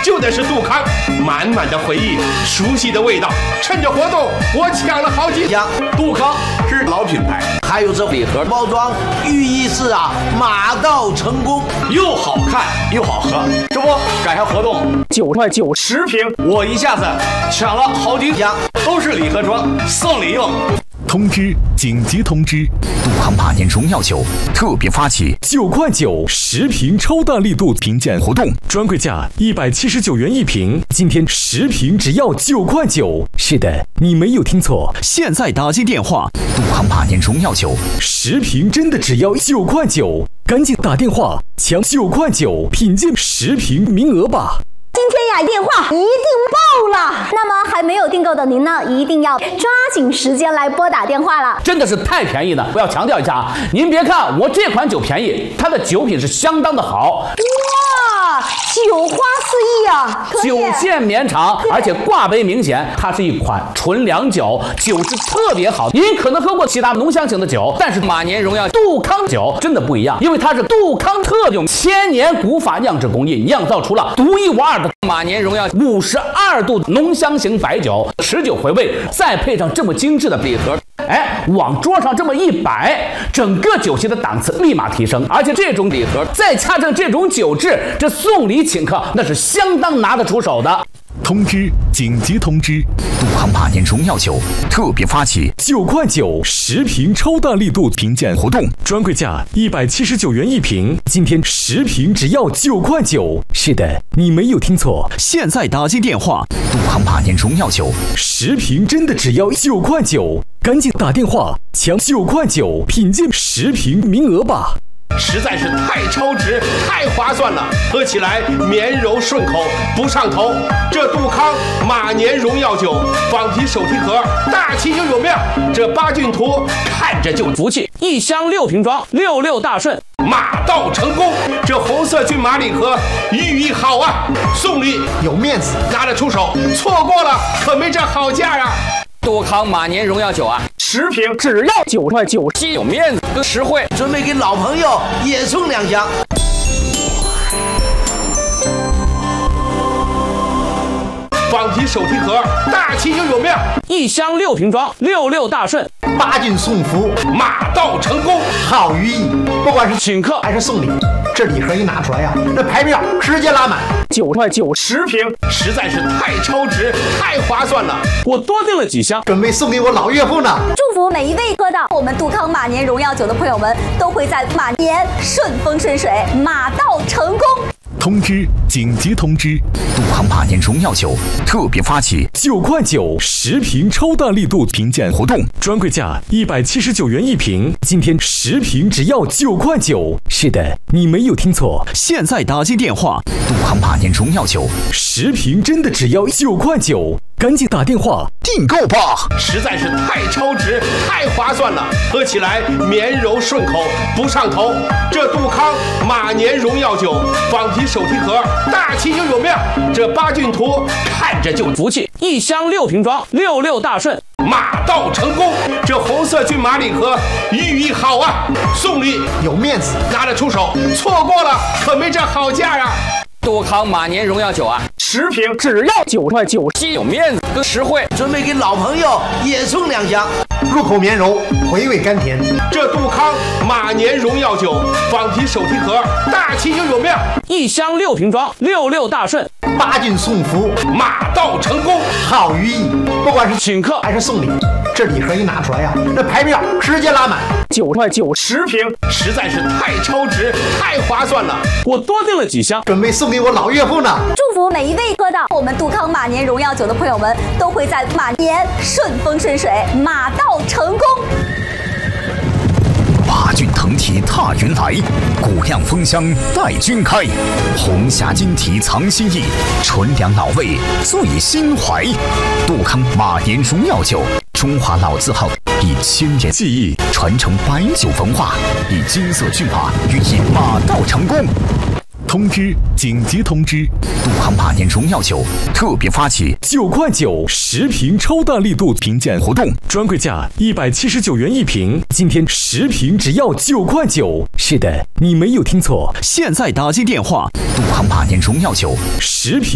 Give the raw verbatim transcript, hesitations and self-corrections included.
就得是杜康，满满的回忆，熟悉的味道。趁着活动，我抢了好几箱。杜康是老品牌，还有这礼盒包装，寓意是啊，马到成功， 又好看又好喝。这不赶上活动， 九块九十瓶，我一下子抢了好几箱，都是礼盒装，送礼用。 通知！紧急通知！杜康马年荣耀酒特别发起九块九十瓶超大力度评鉴活动，专柜价一百七十九元一瓶，今天十瓶只要九块九。是的，你没有听错，现在打进电话，杜康马年荣耀酒十瓶真的只要九块九，赶紧打电话抢九块九品鉴十瓶名额吧。 今天呀，电话一定爆了。那么还没有订购的您呢，一定要抓紧时间来拨打电话了。 真的是太便宜了！我要强调一下啊，您别看我这款酒便宜，它的酒品是相当的好。 哇，酒花四溢啊！ 酒线绵长，而且挂杯明显，它是一款纯粮酒，酒质特别好。您可能喝过其他浓香型的酒，但是马年荣耀杜康酒真的不一样，因为它是杜康特用千年古法酿制工艺酿造出了独一无二的马年荣耀五十二度浓香型白酒，持久回味，再配上这么精致的礼盒，哎，往桌上这么一摆，整个酒席的档次立马提升。而且这种礼盒再加上这种酒质，这送礼请客那是相当拿得出手的。 通知！紧急通知！杜康马年荣耀酒特别发起九块九十瓶超大力度评鉴活动，专柜价一百七十九元一瓶，今天十瓶只要九块九。是的，你没有听错，现在打进电话，杜康马年荣耀酒十瓶真的只要九块九，赶紧打电话抢九块九品鉴十瓶名额吧。 实在是太超值，太划算了，喝起来绵柔顺口，不上头。这杜康马年荣耀酒仿皮手提盒，大气又有面，这八骏图看着就福气，一箱六瓶装，六六大顺， 马到成功。这红色骏马礼盒寓意好啊，送礼有面子，拿得出手，错过了可没这好价啊。 杜康马年荣耀酒啊， 十瓶只要九块九， 既有面子又实惠， 准备给老朋友也送两箱。 仿皮手提盒，大气又有面， 一箱六瓶装，六六大顺， 八骏送福， 马到成功， 好寓意。不管是请客还是送礼，这礼盒一拿出来呀、啊，这排面直接拉满。 九块九十瓶，实在是太超值，太划算了。 我多订了几箱， 准备送给我老岳父呢。 祝福每一位喝到我们杜康马年荣耀酒的朋友们，都会在马年顺风顺水，马到成功。 通知！紧急通知！杜康马年荣耀酒特别发起九块九十瓶超大力度评鉴活动，专柜价一百七十九元一瓶，今天十瓶只要九块九。是的，你没有听错，现在打进电话，杜康马年荣耀酒十瓶真的只要九块九，赶紧打电话订购吧！ 实在是太超值，太划算了，喝起来绵柔顺口，不上头。这杜康马年荣耀酒仿皮手提盒，大气又有面，这八骏图看着就福气，一箱六瓶装，六六大顺， 马到成功。这红色骏马礼盒寓意好啊，送礼有面子， 拿得出手，错过了可没这好价啊。 杜康马年荣耀酒啊， 十瓶只要九块九， 既有面子又实惠， 准备给老朋友也送两箱。 入口绵柔，回味甘甜。 这杜康马年荣耀酒仿皮手提盒，大气又有面， 一箱六瓶装，六六大顺， 八骏送福， 马到成功， 好寓意。不管是请客还是送礼，这礼盒一拿出来呀、啊，这排面直接拉满。 九块九十瓶，实在是太超值，太划算了。 我多订了几箱， 准备送给我老岳父呢。 祝福每一位喝到我们杜康马年荣耀酒的朋友们，都会在马年顺风顺水，马到成功。 八骏腾蹄踏云来，古酿风香待君开。红霞金蹄藏心意，纯粮老味醉心怀。杜康马年荣耀酒，中华老字号，以千年技艺传承白酒文化，以金色骏马寓意马到成功。通知！紧急通知！杜康马年荣耀酒特别发起九块九十瓶超大力度评鉴活动，专柜价一百七十九元一瓶，今天十瓶只要九块九。是的，你没有听错，现在打进电话，杜康马年荣耀酒十瓶。